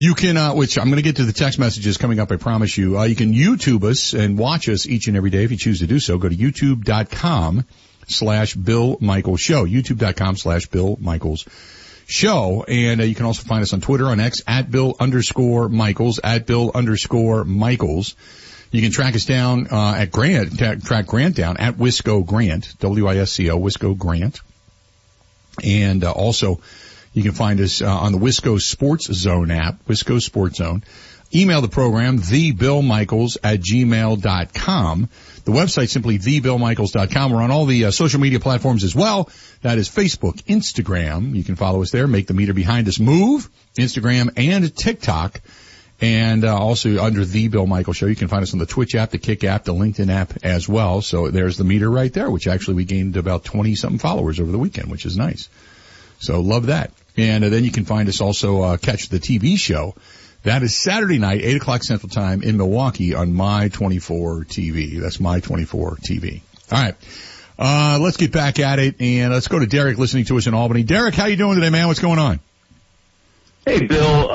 You can, which I'm going to get to the text messages coming up, I promise you. You can YouTube us and watch us each and every day if you choose to do so. Go to youtube.com/Bill Michaels Show. youtube.com/Bill Michaels Show. And you can also find us on Twitter, on X, @Bill_Michaels, @Bill_Michaels. You can track us down, at Grant, track Grant down at Wisco Grant, WISCO, Wisco Grant. And, also, you can find us, on the Wisco Sports Zone app, Wisco Sports Zone. Email the program, thebillmichaels@gmail.com. The website simply thebillmichaels.com. We're on all the social media platforms as well. That is Facebook, Instagram. You can follow us there. Make the meter behind us move. Instagram and TikTok. And also under The Bill Michaels Show, you can find us on the Twitch app, the Kick app, the LinkedIn app as well. So there's the meter right there, which actually we gained about 20-something followers over the weekend, which is nice. So love that. And then you can find us also, catch the TV show. That is Saturday night, 8 o'clock Central Time in Milwaukee on My24 TV. That's My24 TV. All right. Let's get back at it, and let's go to Derek listening to us in Albany. Derek, how you doing today, man? What's going on? Hey, Bill.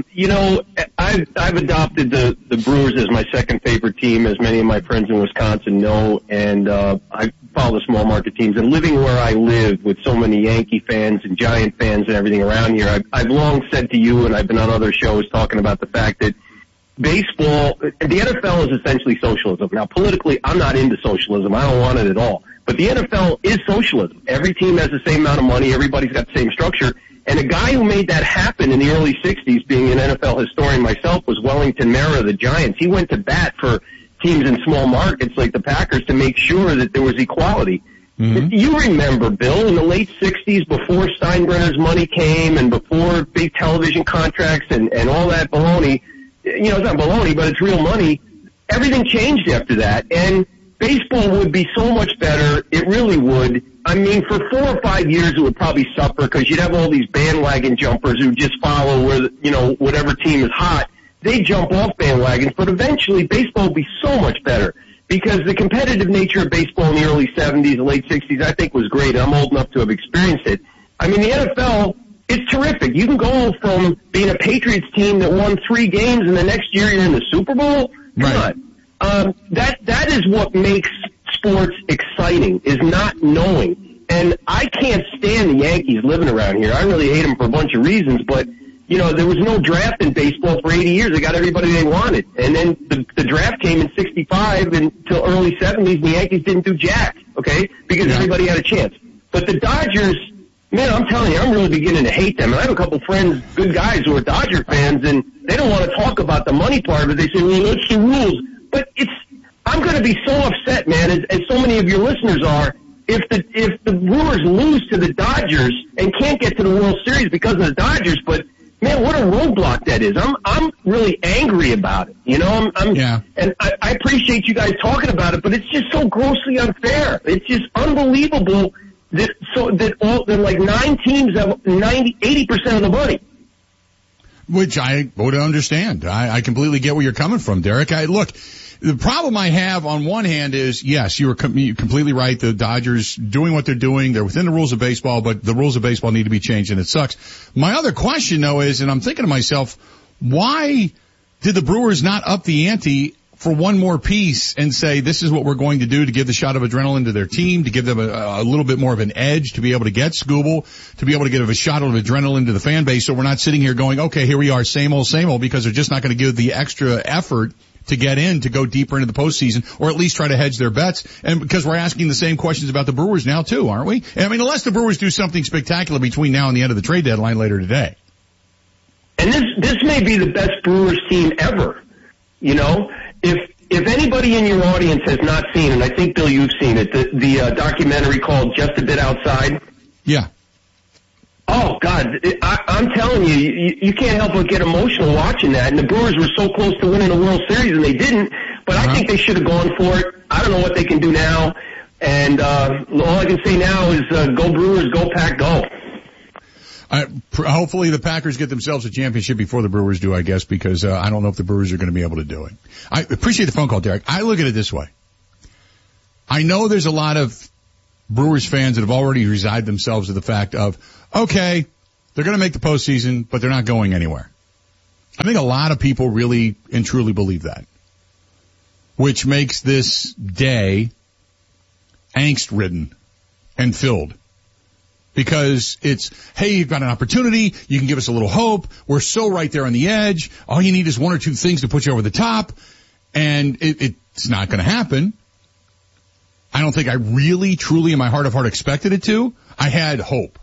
I've adopted the Brewers as my second favorite team, as many of my friends in Wisconsin know, and I follow the small market teams. And living where I live with so many Yankee fans and Giant fans and everything around here, I've long said to you, and I've been on other shows talking about the fact that baseball, the NFL is essentially socialism. Now, politically, I'm not into socialism. I don't want it at all. But the NFL is socialism. Every team has the same amount of money. Everybody's got the same structure. And the guy who made that happen in the early 60s, being an NFL historian myself, was Wellington Mara of the Giants. He went to bat for teams in small markets like the Packers to make sure that there was equality. Mm-hmm. You remember, Bill, in the late 60s, before Steinbrenner's money came and before big television contracts and all that baloney, you know, it's not baloney, but it's real money, everything changed after that. And baseball would be so much better. It really would. I mean, for 4 or 5 years, it would probably suffer because you'd have all these bandwagon jumpers who just follow where, you know, whatever team is hot. They jump off bandwagons, but eventually baseball would be so much better because the competitive nature of baseball in the early 70s and late 60s, I think, was great. I'm old enough to have experienced it. I mean, the NFL, it's terrific. You can go from being a Patriots team that won 3 games and the next year you're in the Super Bowl. Come on. That is what makes sports exciting, is not knowing. And I can't stand the Yankees living around here. I really hate them for a bunch of reasons, but, you know, there was no draft in baseball for 80 years. They got everybody they wanted. And then the draft came in 65 until early 70s, and the Yankees didn't do jack, okay, because everybody had a chance. But the Dodgers, man, I'm telling you, I'm really beginning to hate them. And I have a couple friends, good guys, who are Dodger fans, and they don't want to talk about the money part of it. They say, well, that's the rules. But I'm going to be so upset, man, as so many of your listeners are, if the Brewers lose to the Dodgers and can't get to the World Series because of the Dodgers. But man, what a roadblock that is. I'm really angry about it. You know, and I appreciate you guys talking about it, but it's just so grossly unfair. It's just unbelievable that like 9 teams have 80% of the money. Which I would understand. I completely get where you're coming from, Derek. Look, the problem I have on one hand is, yes, you're completely right. The Dodgers doing what they're doing, they're within the rules of baseball, but the rules of baseball need to be changed, and it sucks. My other question, though, is, and I'm thinking to myself, why did the Brewers not up the ante for one more piece and say this is what we're going to do to give the shot of adrenaline to their team, to give them a little bit more of an edge, to be able to get Scooble, to be able to give a shot of adrenaline to the fan base, so we're not sitting here going, okay, here we are, same old, because they're just not going to give the extra effort to get in, to go deeper into the postseason, or at least try to hedge their bets. And because we're asking the same questions about the Brewers now too, aren't we? I mean, unless the Brewers do something spectacular between now and the end of the trade deadline later today. And this may be the best Brewers team ever. You know, if anybody in your audience has not seen, and I think, Bill, you've seen it, the documentary called Just a Bit Outside. Yeah. Oh, God, I'm telling you can't help but get emotional watching that. And the Brewers were so close to winning the World Series, and they didn't. But I think they should have gone for it. I don't know what they can do now. And all I can say now is go Brewers, go Pack, go. Hopefully the Packers get themselves a championship before the Brewers do, I guess, because I don't know if the Brewers are going to be able to do it. I appreciate the phone call, Derek. I look at it this way. I know there's a lot of Brewers fans that have already resigned themselves to the fact of, okay, they're going to make the postseason, but they're not going anywhere. I think a lot of people really and truly believe that, which makes this day angst-ridden and filled. Because it's, hey, you've got an opportunity, you can give us a little hope, we're so right there on the edge, all you need is one or two things to put you over the top, and it's not going to happen. I don't think I really, truly, in my heart of heart, expected it to. I had hope.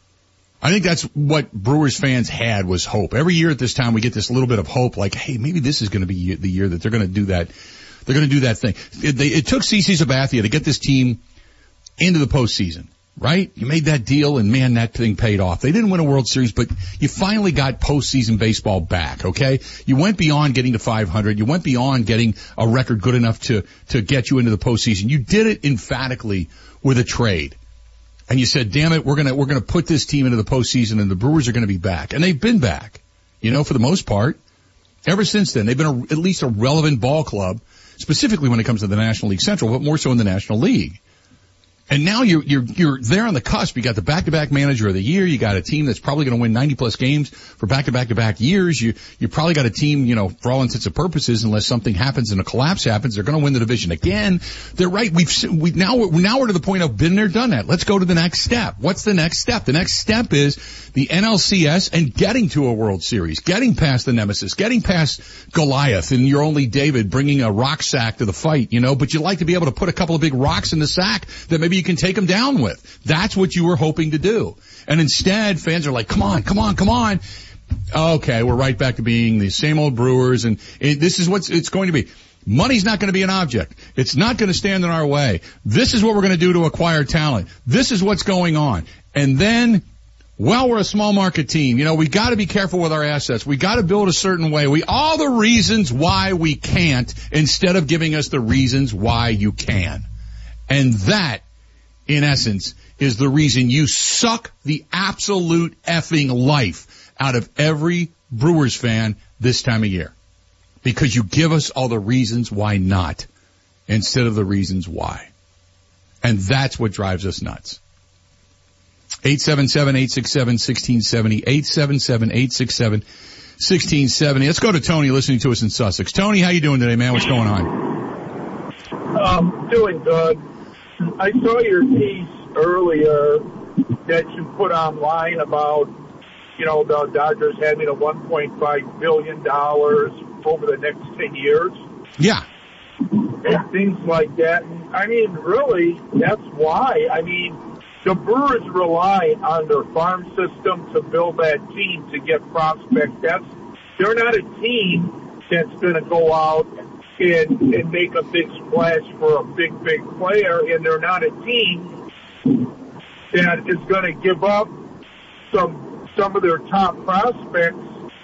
I think that's what Brewers fans had, was hope. Every year at this time we get this little bit of hope, like, hey, maybe this is going to be the year that they're going to do that. They're going to do that thing. It took CeCe Sabathia to get this team into the postseason. Right? You made that deal, and man, that thing paid off. They didn't win a World Series, but you finally got postseason baseball back, okay? You went beyond getting to 500. You went beyond getting a record good enough to get you into the postseason. You did it emphatically with a trade. And you said, damn it, we're gonna put this team into the postseason, and the Brewers are gonna be back. And they've been back, for the most part. Ever since then, they've been at least a relevant ball club, specifically when it comes to the National League Central, but more so in the National League. And now you're there on the cusp. You got the back-to-back manager of the year. You got a team that's probably going to win 90-plus games for back-to-back years. You probably got a team, for all intents and purposes, unless something happens and a collapse happens, they're going to win the division again. They're right. Now we're to the point of been there, done that. Let's go to the next step. What's the next step? The next step is the NLCS and getting to a World Series, getting past the nemesis, getting past Goliath and your only David, bringing a rock sack to the fight, but you'd like to be able to put a couple of big rocks in the sack that maybe you can take them down with. That's what you were hoping to do. And instead, fans are like, come on. Okay, we're right back to being the same old Brewers, and this is what it's going to be. Money's not going to be an object. It's not going to stand in our way. This is what we're going to do to acquire talent. This is what's going on. And then, well, we're a small market team. We got to be careful with our assets. We got to build a certain way. All the reasons why we can't, instead of giving us the reasons why you can. And that, in essence, is the reason you suck the absolute effing life out of every Brewers fan this time of year. Because you give us all the reasons why not, instead of the reasons why. And that's what drives us nuts. 877-867-1670, 877-867-1670. Let's go to Tony listening to us in Sussex. Tony, how you doing today, man? What's going on? Doing good. I saw your piece earlier that you put online about, the Dodgers having a $1.5 billion over the next 10 years. Yeah. And things like that. Really, that's why. The Brewers rely on their farm system to build that team to get prospects. They're not a team that's going to go out and make a big splash for a big player, and they're not a team that is going to give up some of their top prospects.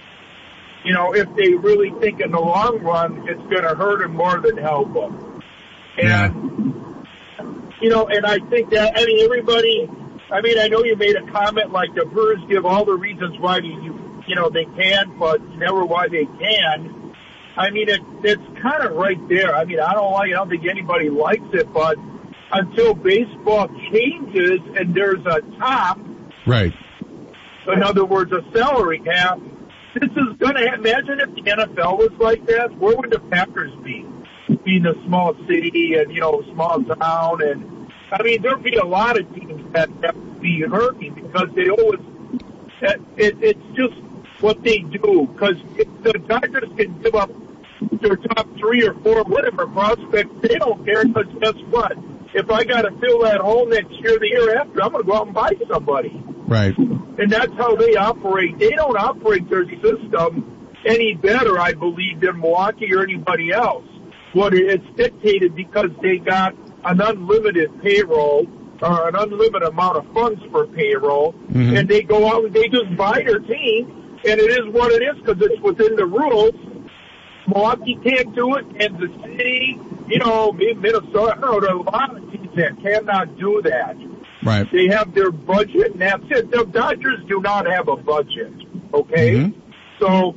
If they really think in the long run it's going to hurt them more than help them. And, and I think that, everybody, I know you made a comment like the Brewers give all the reasons why they can, but never why they can. It's kind of right there. I don't think anybody likes it, but until baseball changes and there's a top, right? In other words, a salary cap, this is going to imagine if the NFL was like that, where would the Packers be? Being a small city and, small town, and there'd be a lot of teams that would be hurting because they always, it's just what they do. Because if the Dodgers can give up their top 3 or 4, whatever prospects, they don't care, because guess what? If I got to fill that hole next year, the year after, I'm going to go out and buy somebody. Right. And that's how they operate. They don't operate their system any better, I believe, than Milwaukee or anybody else. What it's dictated because they got an unlimited payroll or an unlimited amount of funds for payroll, and they go out and they just buy their team, and it is what it is because it's within the rules. Milwaukee can't do it, Kansas City, Minnesota. There are a lot of teams that cannot do that. Right. They have their budget, and that's it. The Dodgers do not have a budget, okay? So,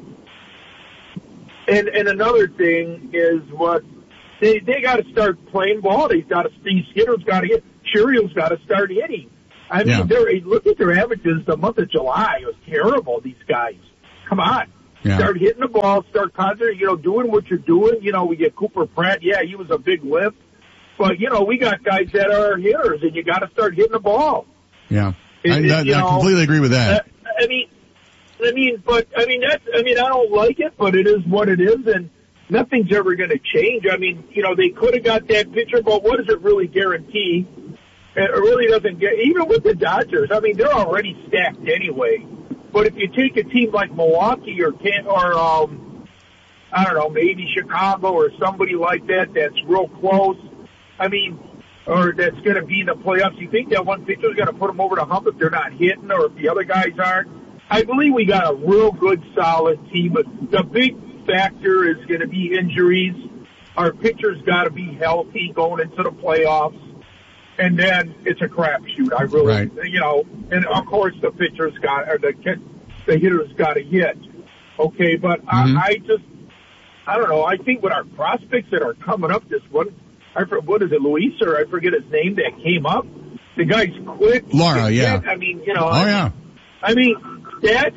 and another thing is what they got to start playing ball. These hitters got to hit. Chirio's got to start hitting. Look at their averages. The month of July was terrible. These guys, come on. Yeah. Start hitting the ball, start concentrating, doing what you're doing. We get Cooper Pratt. Yeah, he was a big lift. But, we got guys that are hitters, and you got to start hitting the ball. Yeah. I completely agree with that. I don't like it, but it is what it is, and nothing's ever going to change. They could have got that pitcher, but what does it really guarantee? It really doesn't get, even with the Dodgers, they're already stacked anyway. But if you take a team like Milwaukee or I don't know, maybe Chicago or somebody like that that's real close, or that's going to be in the playoffs, you think that one pitcher is going to put them over the hump if they're not hitting or if the other guys aren't? I believe we got a real good, solid team, but the big factor is going to be injuries. Our pitchers got to be healthy going into the playoffs. And then it's a crapshoot. Right. And of course the pitchers the hitters got to hit. Okay, but I don't know. I think with our prospects that are coming up, what is it, Luis, or I forget his name, that came up? The guy's quick. Laura, yeah. That's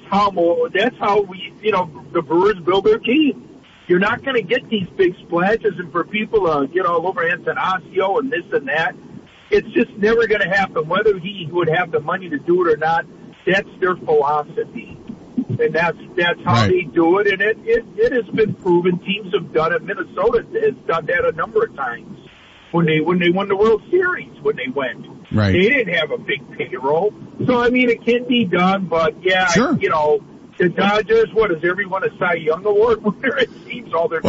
how we, the Brewers build their team. You're not going to get these big splashes, and for people to get all over Antanasio and this and that, it's just never going to happen. Whether he would have the money to do it or not, that's their philosophy. And that's how they do it, and it has been proven. Teams have done it. Minnesota has done that a number of times when they won the World Series, when they went. Right. They didn't have a big payroll. So, it can be done, but yeah, sure. The Dodgers, what, does everyone a Cy Young Award winner? It seems all their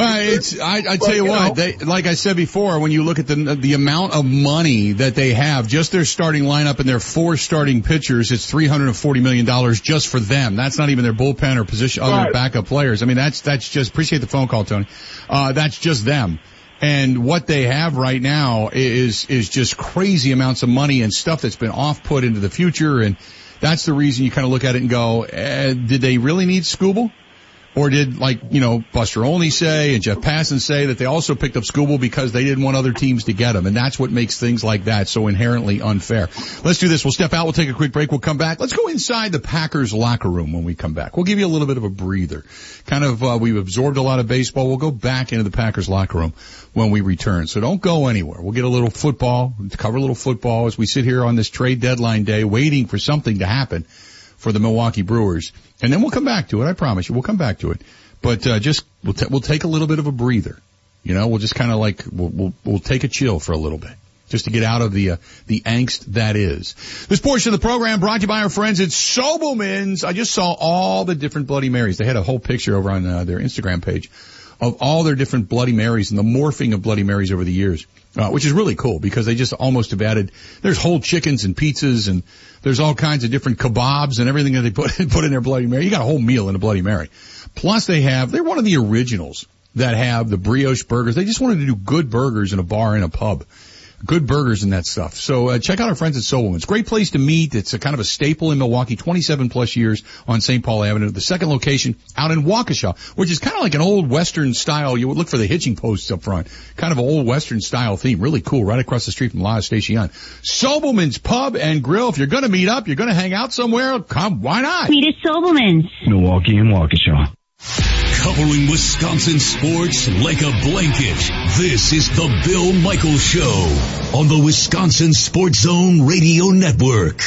I tell you what, they, like I said before, when you look at the amount of money that they have, just their starting lineup and their 4 starting pitchers, it's $340 million just for them. That's not even their bullpen or position, other backup players. That's just, appreciate the phone call, Tony. That's just them. And what they have right now is just crazy amounts of money and stuff that's been off-put into the future, and that's the reason you kind of look at it and go, did they really need Skubal? Or did, Buster Olney say and Jeff Passan say that they also picked up Skubal because they didn't want other teams to get him? And that's what makes things like that so inherently unfair. Let's do this. We'll step out. We'll take a quick break. We'll come back. Let's go inside the Packers locker room when we come back. We'll give you a little bit of a breather. We've absorbed a lot of baseball. We'll go back into the Packers locker room when we return. So don't go anywhere. We'll get a little football, cover a little football as we sit here on this trade deadline day waiting for something to happen for the Milwaukee Brewers. And then we'll come back to it. I promise you, we'll come back to it. But, we'll take a little bit of a breather. We'll just kind of we'll take a chill for a little bit. Just to get out of the angst that is. This portion of the program brought to you by our friends at Sobelman's. I just saw all the different Bloody Marys. They had a whole picture over on their Instagram page of all their different Bloody Marys and the morphing of Bloody Marys over the years. Which is really cool because they just almost have added, there's whole chickens and pizzas and there's all kinds of different kebabs and everything that they put in their Bloody Mary. You got a whole meal in a Bloody Mary. Plus they're one of the originals that have the brioche burgers. They just wanted to do good burgers in a bar and a pub. Good burgers and that stuff. So check out our friends at Sobelman's. Great place to meet. It's a kind of a staple in Milwaukee, 27 plus years on St. Paul Avenue. The second location out in Waukesha, which is kind of like an old Western style. You would look for the hitching posts up front. Kind of an old Western style theme. Really cool. Right across the street from La Station. Sobelman's Pub and Grill. If you're going to meet up, you're going to hang out somewhere, come, why not? Meet at Sobelman's. Milwaukee and Waukesha. Covering Wisconsin sports like a blanket. This is the Bill Michaels Show on the Wisconsin Sports Zone Radio Network.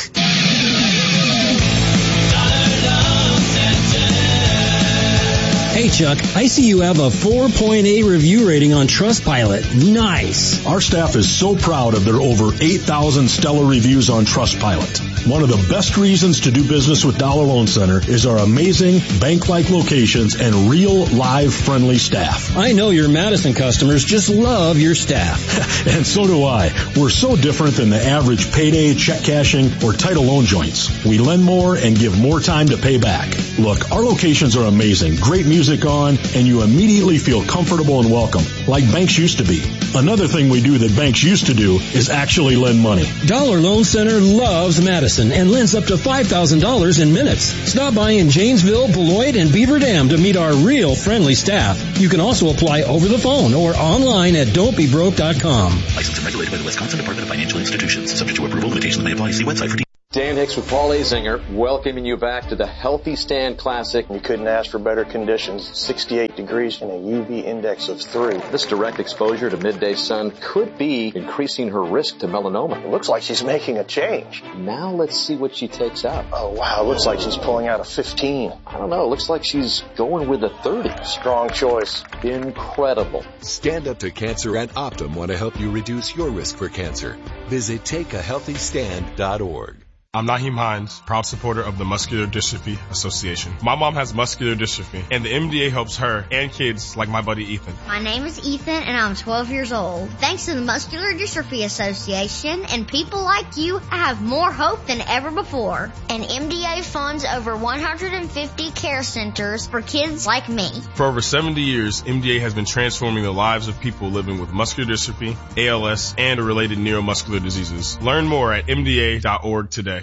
Hey Chuck, I see you have a 4.8 review rating on Trustpilot. Nice. Our staff is so proud of their over 8,000 stellar reviews on Trustpilot. One of the best reasons to do business with Dollar Loan Center is our amazing bank-like locations and real, live, friendly staff. I know your Madison customers just love your staff. And so do I. We're so different than the average payday, check cashing, or title loan joints. We lend more and give more time to pay back. Look, our locations are amazing. Great music on, and you immediately feel comfortable and welcome, like banks used to be. Another thing we do that banks used to do is actually lend money. Dollar Loan Center loves Madison and lends up to $5,000 in minutes. Stop by in Janesville, Beloit, and Beaver Dam to meet our real friendly staff. You can also apply over the phone or online at don'tbebroke.com. Licensed and regulated by the Wisconsin Department of Financial Institutions. Subject to approval, limitations may apply. See website for details. Dan Hicks with Paul Azinger, welcoming you back to the Healthy Stand Classic. You couldn't ask for better conditions. 68 degrees and a UV index of 3. This direct exposure to midday sun could be increasing her risk to melanoma. It looks like she's making a change. Now let's see what she takes out. Oh, wow. Looks like she's pulling out a 15. I don't know. It looks like she's going with a 30. Strong choice. Incredible. Stand Up to Cancer and Optum want to help you reduce your risk for cancer. Visit takeahealthystand.org. I'm Naheem Hines, proud supporter of the Muscular Dystrophy Association. My mom has muscular dystrophy, and the MDA helps her and kids like my buddy Ethan. My name is Ethan, and I'm 12 years old. Thanks to the Muscular Dystrophy Association and people like you, I have more hope than ever before. And MDA funds over 150 care centers for kids like me. For over 70 years, MDA has been transforming the lives of people living with muscular dystrophy, ALS, and related neuromuscular diseases. Learn more at MDA.org today.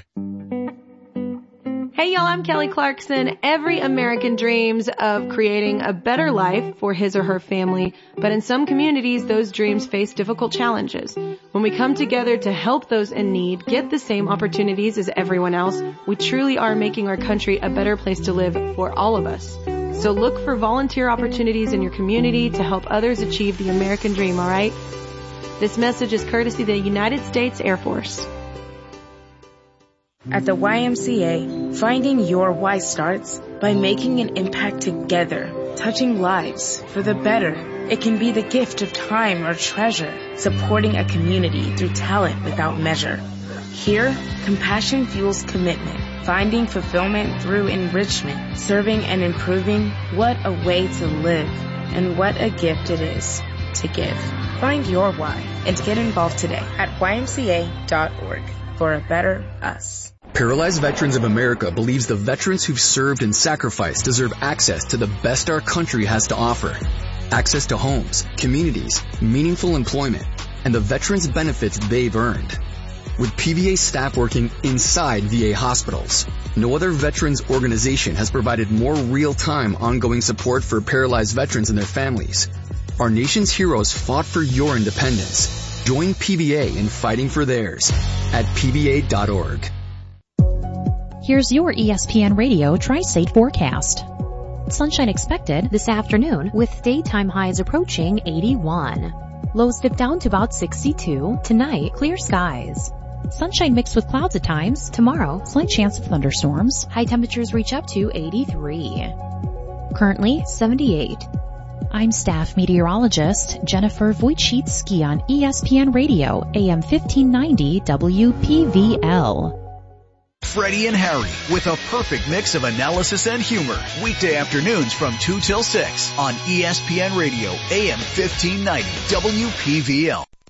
Hey y'all, I'm Kelly Clarkson. Every American dreams of creating a better life for his or her family, but in some communities, those dreams face difficult challenges. When we come together to help those in need get the same opportunities as everyone else, we truly are making our country a better place to live for all of us. So look for volunteer opportunities in your community to help others achieve the American dream, alright? This message is courtesy of the United States Air Force. At the YMCA, finding your why starts by making an impact together, touching lives for the better. It can be the gift of time or treasure, supporting a community through talent without measure. Here, compassion fuels commitment, finding fulfillment through enrichment, serving and improving. What a way to live, and what a gift it is to give. Find your why and get involved today at ymca.org for a better us. Paralyzed Veterans of America believes the veterans who've served and sacrificed deserve access to the best our country has to offer. Access to homes, communities, meaningful employment, and the veterans' benefits they've earned. With PVA staff working inside VA hospitals, no other veterans organization has provided more real-time ongoing support for paralyzed veterans and their families. Our nation's heroes fought for your independence. Join PVA in fighting for theirs at pva.org. Here's your ESPN Radio Tri-State forecast. Sunshine expected this afternoon with daytime highs approaching 81. Lows dip down to about 62. Tonight, clear skies. Sunshine mixed with clouds at times. Tomorrow, slight chance of thunderstorms. High temperatures reach up to 83. Currently, 78. I'm staff meteorologist Jennifer Wojcicki on ESPN Radio, AM 1590 WPVL. Freddie and Harry with a perfect mix of analysis and humor. Weekday afternoons from 2 till 6 on ESPN Radio, AM 1590 WPVL.